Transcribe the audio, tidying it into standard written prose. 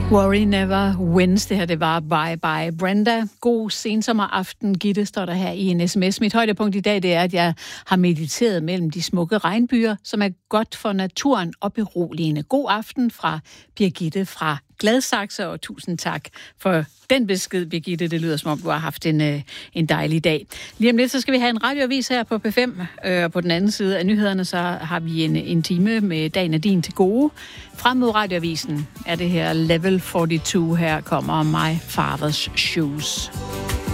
Worry never wins. Det her, det var Bye Bye Brenda. God sensommeraften, Gitte, står der her i en sms. Mit højdepunkt i dag, det er, at jeg har mediteret mellem de smukke regnbyer, som er godt for naturen og beroligende. God aften fra Birgitte fra Gladsaxe, og tusind tak for den besked, Birgitte. Det lyder, som om du har haft en dejlig dag. Lige om lidt, så skal vi have en radioavis her på P5, og på den anden side af nyhederne, så har vi en time med dagen af din til gode. Frem mod radioavisen er det her Level 42. Her kommer My Father's Shoes.